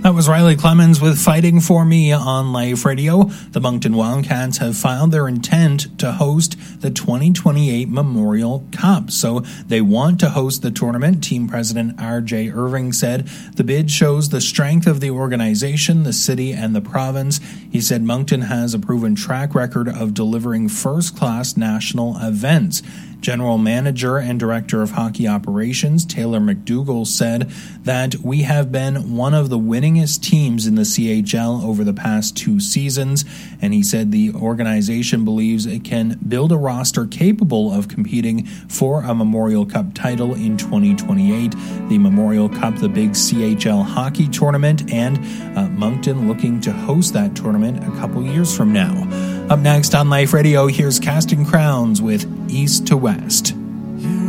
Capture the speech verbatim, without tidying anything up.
That was Riley Clemens with Fighting For Me on Life Radio. The Moncton Wildcats have filed their intent to host the twenty twenty-eight Memorial Cup. So they want to host the tournament. Team President R J Irving said the bid shows the strength of the organization, the city, and the province. He said Moncton has a proven track record of delivering first-class national events. General Manager and Director of Hockey Operations Taylor McDougall said that we have been one of the winningest teams in the C H L over the past two seasons, and he said the organization believes it can build a roster capable of competing for a Memorial Cup title in twenty twenty-eight. The Memorial Cup, the big C H L hockey tournament, and uh, Moncton looking to host that tournament a couple years from now. Up next on Life Radio, here's Casting Crowns with East to West.